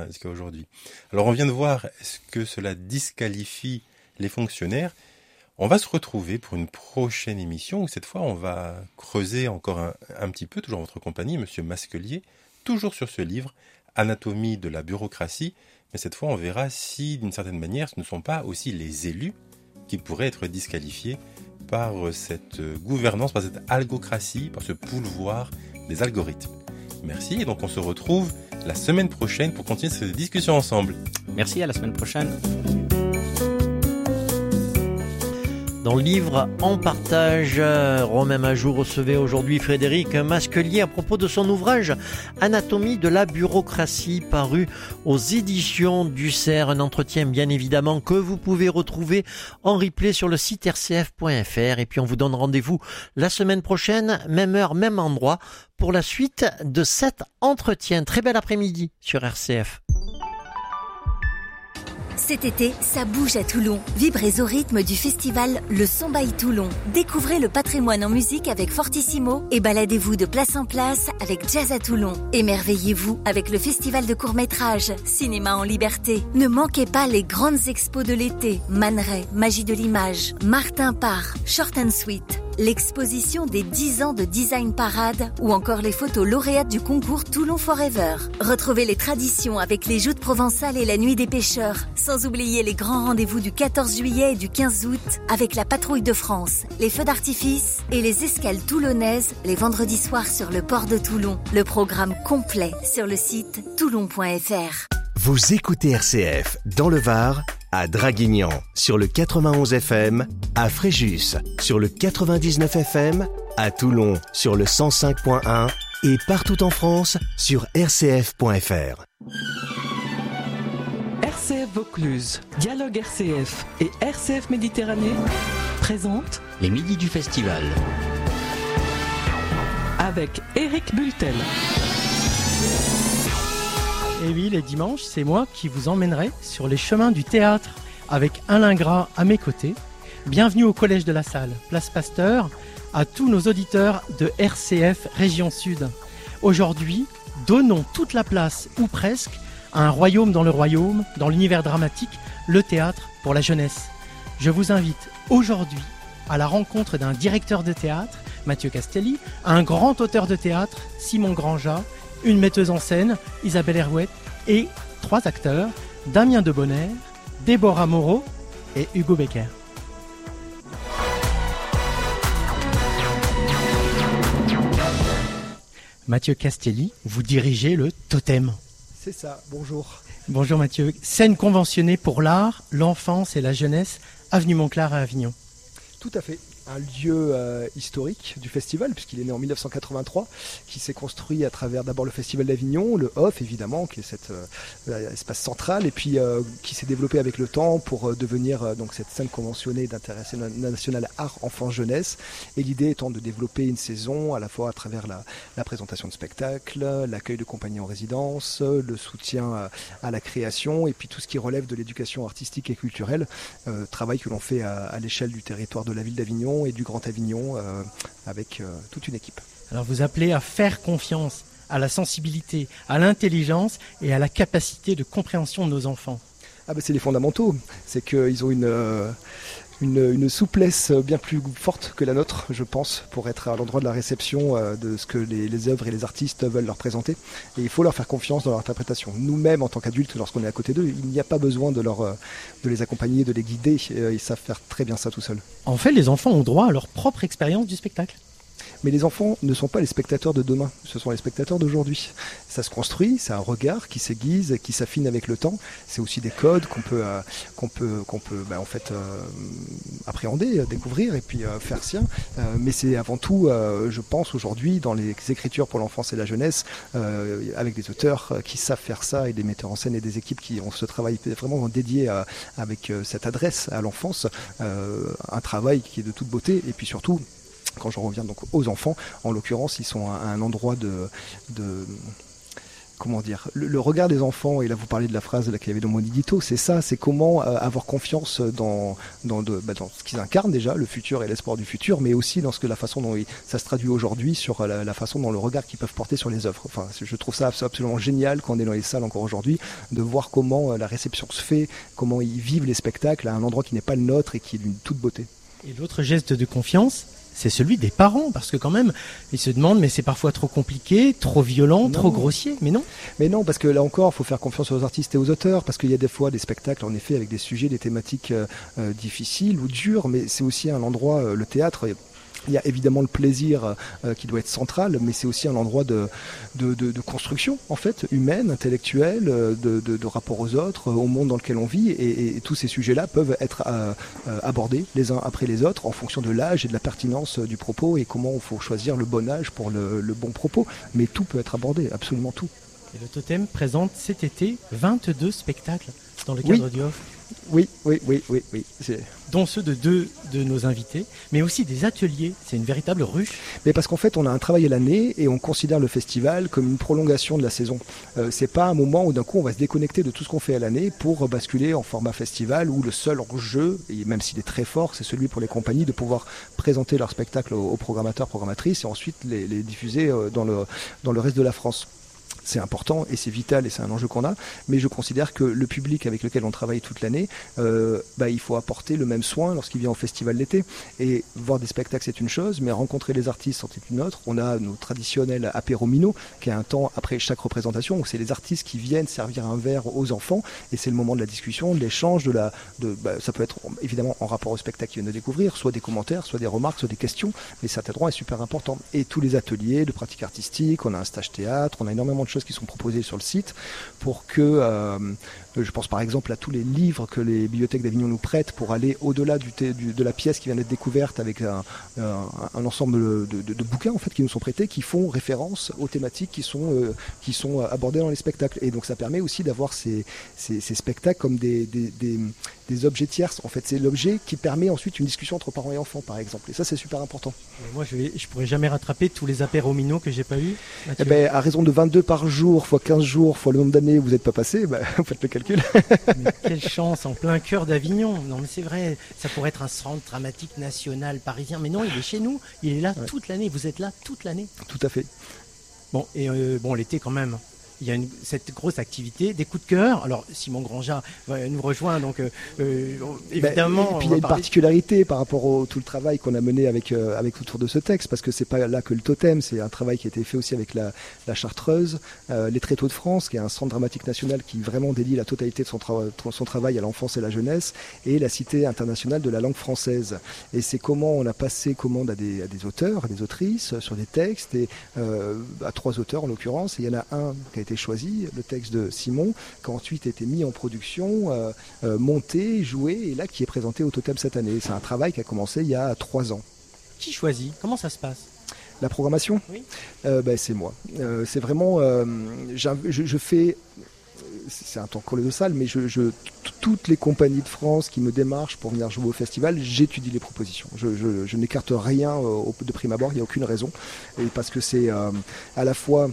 jusqu'à aujourd'hui. Alors on vient de voir, est-ce que cela disqualifie les fonctionnaires ? On va se retrouver pour une prochaine émission où cette fois on va creuser encore un petit peu, toujours en votre compagnie, Monsieur Masquelier, toujours sur ce livre, Anatomie de la bureaucratie, mais cette fois on verra si d'une certaine manière ce ne sont pas aussi les élus qui pourraient être disqualifiés par cette gouvernance, par cette algocratie, par ce pouvoir des algorithmes. Merci, et donc on se retrouve la semaine prochaine pour continuer cette discussion ensemble. Merci, à la semaine prochaine. Dans le livre En partage, Romain Majou recevait aujourd'hui Frédéric Masquelier à propos de son ouvrage Anatomie de la bureaucratie, paru aux éditions du CERF. Un entretien bien évidemment que vous pouvez retrouver en replay sur le site rcf.fr. Et puis on vous donne rendez-vous la semaine prochaine, même heure, même endroit, pour la suite de cet entretien. Très bel après-midi sur RCF. Cet été, ça bouge à Toulon. Vibrez au rythme du festival Le Son by Toulon. Découvrez le patrimoine en musique avec Fortissimo et baladez-vous de place en place avec Jazz à Toulon. Émerveillez-vous avec le festival de court-métrage Cinéma en liberté. Ne manquez pas les grandes expos de l'été. Man Ray, Magie de l'image, Martin Parr, Short and Sweet, l'exposition des 10 ans de Design Parade ou encore les photos lauréates du concours Toulon Forever. Retrouvez les traditions avec les joutes provençales et la nuit des pêcheurs. Sans oublier les grands rendez-vous du 14 juillet et du 15 août avec la patrouille de France, les feux d'artifice et les escales toulonnaises les vendredis soirs sur le port de Toulon. Le programme complet sur le site toulon.fr. Vous écoutez RCF dans le Var, à Draguignan sur le 91 FM, à Fréjus sur le 99 FM, à Toulon sur le 105.1 et partout en France sur rcf.fr. RCF Vaucluse, Dialogue RCF et RCF Méditerranée présentent Les Midis du Festival avec Éric Bultel. Et oui, les dimanches, c'est moi qui vous emmènerai sur les chemins du théâtre avec Alain Gras à mes côtés. Bienvenue au Collège de la Salle, Place Pasteur, à tous nos auditeurs de RCF Région Sud. Aujourd'hui, donnons toute la place, ou presque, à un royaume dans le royaume, dans l'univers dramatique, le théâtre pour la jeunesse. Je vous invite aujourd'hui à la rencontre d'un directeur de théâtre, Mathieu Castelli, un grand auteur de théâtre, Simon Grandjat, une metteuse en scène, Isabelle Herouet, et 3 acteurs, Damien Debonnaire, Déborah Moreau et Hugo Becker. Mathieu Castelli, vous dirigez le Totem. C'est ça, bonjour. Bonjour Mathieu. Scène conventionnée pour l'art, l'enfance et la jeunesse, avenue Montclar à Avignon. Tout à fait. Un lieu historique du festival, puisqu'il est né en 1983, qui s'est construit à travers d'abord le Festival d'Avignon, le Off évidemment, qui est cet espace central, et puis qui s'est développé avec le temps pour devenir donc cette scène conventionnée d'intérêt national art enfant jeunesse. Et l'idée étant de développer une saison à la fois à travers la présentation de spectacles, l'accueil de compagnies en résidence, le soutien à la création, et puis tout ce qui relève de l'éducation artistique et culturelle, travail que l'on fait à l'échelle du territoire de la ville d'Avignon et du Grand Avignon avec toute une équipe. Alors vous appelez à faire confiance à la sensibilité, à l'intelligence et à la capacité de compréhension de nos enfants. C'est les fondamentaux, c'est qu'ils ont une souplesse bien plus forte que la nôtre, je pense, pour être à l'endroit de la réception de ce que les œuvres et les artistes veulent leur présenter. Et il faut leur faire confiance dans leur interprétation. Nous-mêmes, en tant qu'adultes, lorsqu'on est à côté d'eux, il n'y a pas besoin de les accompagner, de les guider. Ils savent faire très bien ça tout seuls. En fait, les enfants ont droit à leur propre expérience du spectacle. Mais les enfants ne sont pas les spectateurs de demain, ce sont les spectateurs d'aujourd'hui. Ça se construit, c'est un regard qui s'aiguise, qui s'affine avec le temps. C'est aussi des codes qu'on peut appréhender, découvrir et puis faire sien. Mais c'est avant tout, je pense aujourd'hui, dans les écritures pour l'enfance et la jeunesse, avec des auteurs qui savent faire ça et des metteurs en scène et des équipes qui ont ce travail vraiment dédié avec cette adresse à l'enfance, un travail qui est de toute beauté et puis surtout. Quand je reviens donc aux enfants, en l'occurrence, ils sont à un endroit comment dire, le regard des enfants, et là vous parlez de la phrase là, qu'il y avait dans mon édito, c'est ça, c'est comment avoir confiance dans ce qu'ils incarnent déjà, le futur et l'espoir du futur, mais aussi dans la façon dont ça se traduit aujourd'hui sur la façon dont le regard qu'ils peuvent porter sur les œuvres. Enfin, je trouve ça absolument génial quand on est dans les salles encore aujourd'hui, de voir comment la réception se fait, comment ils vivent les spectacles à un endroit qui n'est pas le nôtre et qui est d'une toute beauté. Et l'autre geste de confiance, c'est celui des parents, parce que quand même, ils se demandent, mais c'est parfois trop compliqué, trop violent, trop grossier, mais non. Mais non, parce que là encore, il faut faire confiance aux artistes et aux auteurs, parce qu'il y a des fois des spectacles, en effet, avec des sujets, des thématiques difficiles ou dures, mais c'est aussi un endroit, le théâtre. Il y a évidemment le plaisir qui doit être central, mais c'est aussi un endroit de construction, en fait, humaine, intellectuelle, de rapport aux autres, au monde dans lequel on vit, et tous ces sujets-là peuvent être abordés les uns après les autres en fonction de l'âge et de la pertinence du propos et comment il faut choisir le bon âge pour le bon propos. Mais tout peut être abordé, absolument tout. Et le Totem présente cet été 22 spectacles dans le cadre du OFF. Oui. Dont ceux de deux de nos invités, mais aussi des ateliers. C'est une véritable ruche. Mais parce qu'en fait, on a un travail à l'année et on considère le festival comme une prolongation de la saison. C'est pas un moment où d'un coup on va se déconnecter de tout ce qu'on fait à l'année pour basculer en format festival où le seul enjeu, et même s'il est très fort, c'est celui pour les compagnies de pouvoir présenter leur spectacle aux programmateurs, programmatrices et ensuite les diffuser dans le reste de la France. C'est important et c'est vital et c'est un enjeu qu'on a, mais je considère que le public avec lequel on travaille toute l'année, il faut apporter le même soin lorsqu'il vient au festival l'été. Et voir des spectacles, c'est une chose, mais rencontrer les artistes, c'est une autre. On a nos traditionnels apéro-mino, qui est un temps après chaque représentation, où c'est les artistes qui viennent servir un verre aux enfants, et c'est le moment de la discussion, de l'échange, ça peut être évidemment en rapport au spectacle qu'ils viennent de découvrir, soit des commentaires, soit des remarques, soit des questions, mais cet endroit est super important. Et tous les ateliers de pratique artistique, on a un stage théâtre, on a énormément de choses qui sont proposées sur le site pour que, je pense par exemple à tous les livres que les bibliothèques d'Avignon nous prêtent pour aller au-delà de la pièce qui vient d'être découverte avec un ensemble de bouquins en fait qui nous sont prêtés qui font référence aux thématiques qui sont abordées dans les spectacles. Et donc ça permet aussi d'avoir ces spectacles comme des objets tierces. En fait, c'est l'objet qui permet ensuite une discussion entre parents et enfants, par exemple. Et ça, c'est super important. Mais moi, je pourrais jamais rattraper tous les apérominos que j'ai pas eu. À raison de 22 par jour, fois 15 jours, fois le nombre d'années où vous n'êtes pas passé, vous faites le calcul. Mais quelle chance, en plein cœur d'Avignon. Non, mais c'est vrai, ça pourrait être un centre dramatique national parisien. Mais non, il est chez nous. Il est là toute l'année. Vous êtes là toute l'année. Tout à fait. Bon, et l'été quand même. Il y a cette grosse activité, des coups de cœur. Alors, Simon Grandjat nous rejoint, donc évidemment... Et puis il y a une particularité par rapport au tout le travail qu'on a mené avec autour de ce texte, parce que c'est pas là que le Totem, c'est un travail qui a été fait aussi avec la Chartreuse, les Tréteaux de France, qui est un centre dramatique national qui vraiment dédie la totalité de son travail à l'enfance et la jeunesse, et la Cité internationale de la langue française. Et c'est comment on a passé commande à des auteurs, à des autrices, sur des textes, et à 3 auteurs en l'occurrence, et il y en a un qui a été choisi, le texte de Simon, qui a ensuite été mis en production, monté, joué, et là qui est présenté au Totem cette année. C'est un travail qui a commencé il y a 3 ans. Qui choisit ? Comment ça se passe ? La programmation ? Oui. C'est moi. C'est vraiment... je fais... C'est un temps colossal, mais toutes les compagnies de France qui me démarchent pour venir jouer au festival, j'étudie les propositions. Je n'écarte rien de prime abord, il n'y a aucune raison. Et parce que c'est à la fois...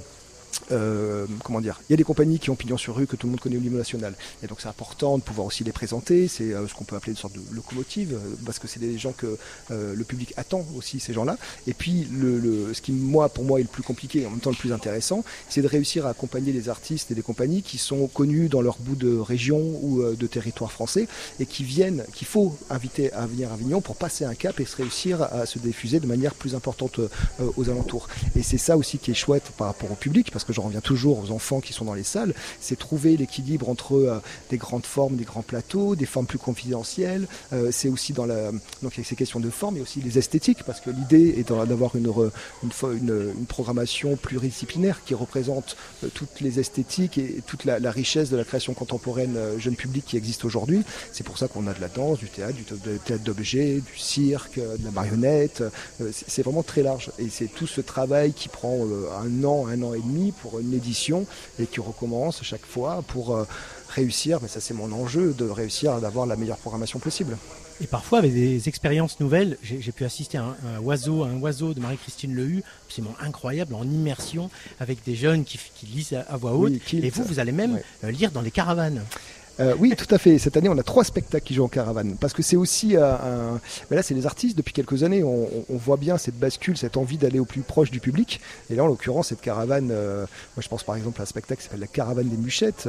il y a des compagnies qui ont pignon sur rue que tout le monde connaît au niveau national, et donc c'est important de pouvoir aussi les présenter. C'est ce qu'on peut appeler une sorte de locomotive, parce que c'est des gens que le public attend aussi, ces gens-là. Et puis ce qui pour moi est le plus compliqué et en même temps le plus intéressant, c'est de réussir à accompagner des artistes et des compagnies qui sont connus dans leur bout de région ou de territoire français, et qu'il faut inviter à venir à Avignon pour passer un cap et se réussir à se diffuser de manière plus importante aux alentours. Et c'est ça aussi qui est chouette par rapport au public, parce que je reviens toujours aux enfants qui sont dans les salles, c'est trouver l'équilibre entre des grandes formes, des grands plateaux, des formes plus confidentielles. C'est aussi donc il y a ces questions de forme, mais aussi les esthétiques, parce que l'idée est d'avoir une programmation pluridisciplinaire qui représente toutes les esthétiques et toute la richesse de la création contemporaine jeune public qui existe aujourd'hui. C'est pour ça qu'on a de la danse, du théâtre d'objets, du cirque, de la marionnette. C'est vraiment très large, et c'est tout ce travail qui prend un an et demi pour une édition et qui recommence chaque fois pour réussir, mais ça c'est mon enjeu, de réussir à avoir la meilleure programmation possible. Et parfois avec des expériences nouvelles, j'ai pu assister à un oiseau de Marie-Christine Lehu, absolument incroyable, en immersion, avec des jeunes qui lisent à voix haute. Oui, et vous allez même lire dans les caravanes. Oui, tout à fait. Cette année, on a 3 spectacles qui jouent en caravane. Parce que c'est aussi mais là, c'est les artistes. Depuis quelques années, on voit bien cette bascule, cette envie d'aller au plus proche du public. Et là, en l'occurrence, cette caravane, moi, je pense par exemple à un spectacle qui s'appelle La Caravane des Muchettes.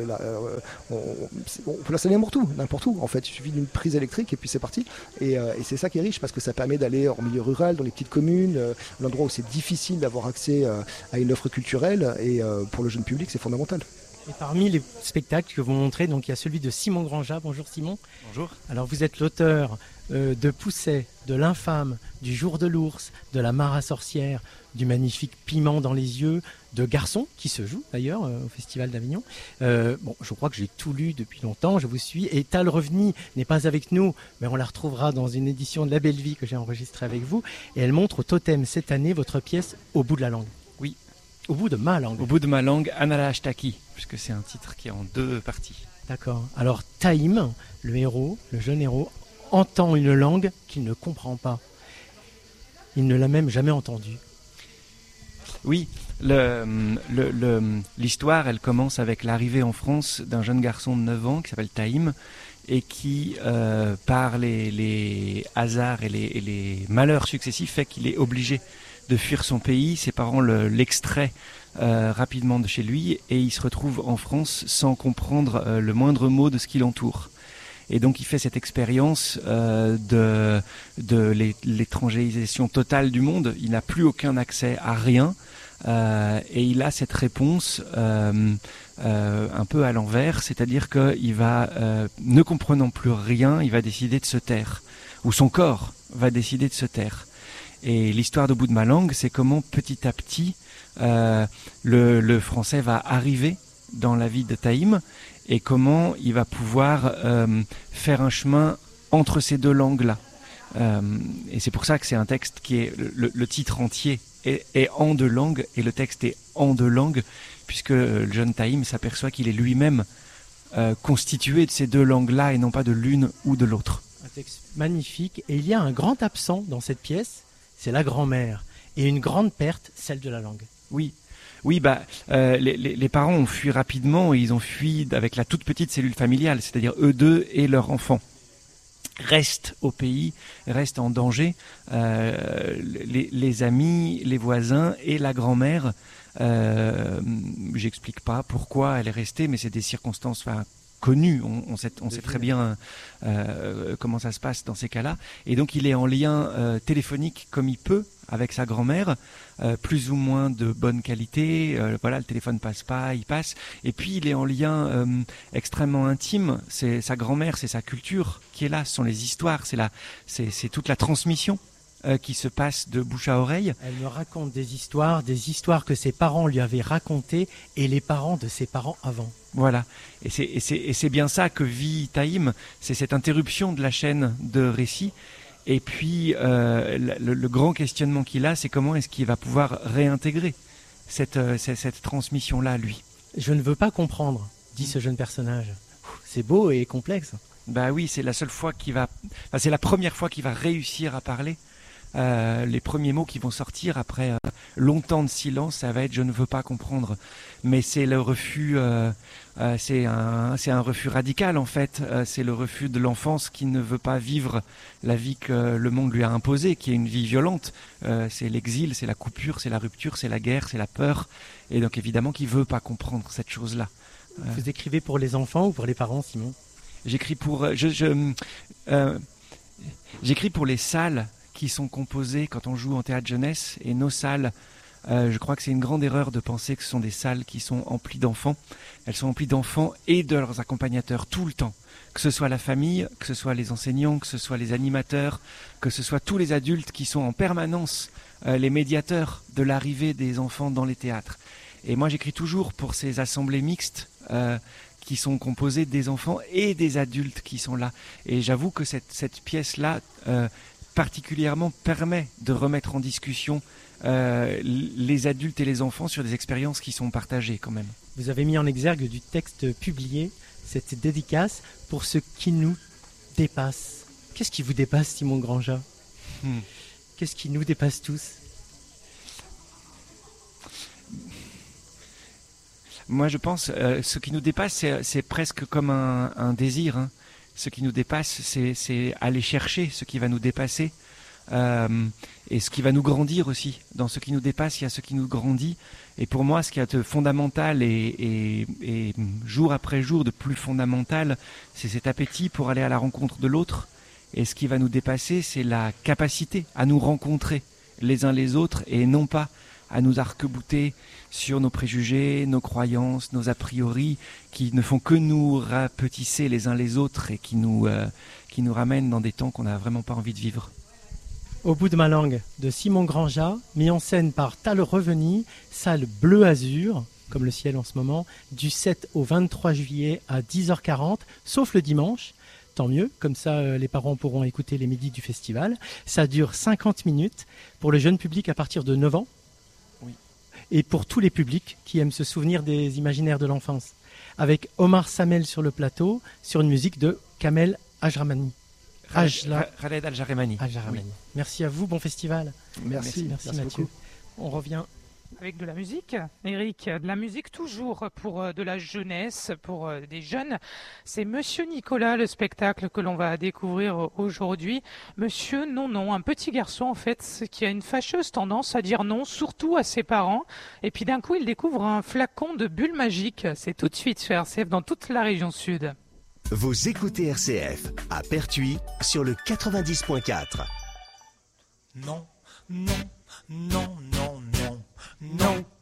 On peut l'installer n'importe où. En fait, il suffit d'une prise électrique et puis c'est parti. Et c'est ça qui est riche parce que ça permet d'aller en milieu rural, dans les petites communes, l'endroit où c'est difficile d'avoir accès à une offre culturelle. Et pour le jeune public, c'est fondamental. Et parmi les spectacles que vous montrez, donc il y a celui de Simon Grandjat. Bonjour Simon. Bonjour. Alors vous êtes l'auteur de Pousset, de L'Infâme, du Jour de l'Ours, de La Mare à Sorcière, du magnifique Piment dans les yeux, de Garçon, qui se joue d'ailleurs au Festival d'Avignon. Je crois que j'ai tout lu depuis longtemps, je vous suis. Et Tal Reveny n'est pas avec nous, mais on la retrouvera dans une édition de La Belle Vie que j'ai enregistrée avec vous. Et elle montre au Totem cette année votre pièce Au bout de la langue. Oui. Au bout de ma langue. Au bout de ma langue, Anala Ashtaki, puisque c'est un titre qui est en 2 parties. D'accord. Alors Taïm, le jeune héros, entend une langue qu'il ne comprend pas. Il ne l'a même jamais entendue. Oui, l'histoire, elle commence avec l'arrivée en France d'un jeune garçon de 9 ans qui s'appelle Taïm et qui, par les hasards et les malheurs successifs, fait qu'il est obligé de fuir son pays. Ses parents l'extraient rapidement de chez lui et il se retrouve en France sans comprendre le moindre mot de ce qui l'entoure. Et donc il fait cette expérience de l'étrangérisation totale du monde. Il n'a plus aucun accès à rien et il a cette réponse un peu à l'envers, c'est-à-dire qu'il va, ne comprenant plus rien, il va décider de se taire, ou son corps va décider de se taire. Et l'histoire d'Au bout de ma langue, c'est comment petit à petit le français va arriver dans la vie de Taïm et comment il va pouvoir faire un chemin entre ces 2 langues-là. Et c'est pour ça que c'est un texte qui est le titre entier est en 2 langues et le texte est en 2 langues puisque le jeune Taïm s'aperçoit qu'il est lui-même constitué de ces 2 langues-là et non pas de l'une ou de l'autre. Un texte magnifique et il y a un grand absent dans cette pièce, c'est la grand-mère et une grande perte, celle de la langue. Oui, les parents ont fui rapidement et ils ont fui avec la toute petite cellule familiale, c'est-à-dire eux 2 et leur enfant. Restent au pays, restent en danger. Les amis, les voisins et la grand-mère, j'explique pas pourquoi elle est restée, mais c'est des circonstances connues. On sait très bien comment ça se passe dans ces cas-là. Et donc il est en lien téléphonique comme il peut avec sa grand-mère, plus ou moins de bonne qualité. Le téléphone passe pas, il passe. Et puis il est en lien extrêmement intime. C'est sa grand-mère, c'est sa culture qui est là. Ce sont les histoires, c'est toute la transmission qui se passe de bouche à oreille. Elle me raconte des histoires que ses parents lui avaient racontées et les parents de ses parents avant. Voilà, et c'est bien ça que vit Taïm, c'est cette interruption de la chaîne de récit. Et puis le grand questionnement qu'il a, c'est comment est-ce qu'il va pouvoir réintégrer cette transmission-là, lui. Je ne veux pas comprendre, dit ce jeune personnage. C'est beau et complexe. Bah oui, c'est la première fois qu'il va réussir à parler. Les premiers mots qui vont sortir après longtemps de silence, ça va être « je ne veux pas comprendre ». Mais c'est le refus, c'est un refus radical en fait. C'est le refus de l'enfance qui ne veut pas vivre la vie que le monde lui a imposée, qui est une vie violente. C'est l'exil, c'est la coupure, c'est la rupture, c'est la guerre, c'est la peur. Et donc évidemment qu'il ne veut pas comprendre cette chose-là. Vous écrivez pour les enfants ou pour les parents, Simon ? J'écris pour j'écris pour les salles qui sont composées quand on joue en théâtre jeunesse, et nos salles, je crois que c'est une grande erreur de penser que ce sont des salles qui sont emplies d'enfants. Elles sont emplies d'enfants et de leurs accompagnateurs tout le temps, que ce soit la famille, que ce soit les enseignants, que ce soit les animateurs, que ce soit tous les adultes qui sont en permanence les médiateurs de l'arrivée des enfants dans les théâtres. Et moi j'écris toujours pour ces assemblées mixtes qui sont composées des enfants et des adultes qui sont là. Et j'avoue que cette pièce-là particulièrement permet de remettre en discussion les adultes et les enfants sur des expériences qui sont partagées quand même. Vous avez mis en exergue du texte publié cette dédicace pour ce qui nous dépasse. Qu'est-ce qui vous dépasse, Simon Grandjean ? Qu'est-ce qui nous dépasse tous ? Moi, je pense, ce qui nous dépasse, c'est presque comme un désir. Hein. Ce qui nous dépasse, c'est aller chercher ce qui va nous dépasser et ce qui va nous grandir aussi. Dans ce qui nous dépasse, il y a ce qui nous grandit. Et pour moi, ce qui est de fondamental et jour après jour de plus fondamental, c'est cet appétit pour aller à la rencontre de l'autre. Et ce qui va nous dépasser, c'est la capacité à nous rencontrer les uns les autres et non pas à nous arc-bouter sur nos préjugés, nos croyances, nos a priori, qui ne font que nous rapetisser les uns les autres et qui nous ramènent dans des temps qu'on n'a vraiment pas envie de vivre. Au bout de ma langue, de Simon Grandjean, mis en scène par Tal Reveny, salle bleu-azur, comme le ciel en ce moment, du 7 au 23 juillet à 10h40, sauf le dimanche. Tant mieux, comme ça les parents pourront écouter les midis du festival. Ça dure 50 minutes pour le jeune public à partir de 9 ans. Oui. Et pour tous les publics qui aiment se souvenir des imaginaires de l'enfance. Avec Omar Samel sur le plateau, sur une musique de Kamel Ajramani. Khaled Al-Jaremani. Oui. Merci à vous, bon festival. Merci Mathieu. beaucoup. On revient. Avec de la musique, Eric, de la musique toujours pour de la jeunesse, pour des jeunes. C'est Monsieur Nicolas, le spectacle que l'on va découvrir aujourd'hui. Monsieur Non, un petit garçon en fait qui a une fâcheuse tendance à dire non, surtout à ses parents. Et puis d'un coup, il découvre un flacon de bulles magiques. C'est tout de suite sur RCF dans toute la région sud. Vous écoutez RCF à Pertuis sur le 90.4. Non, non, non, non, non, non.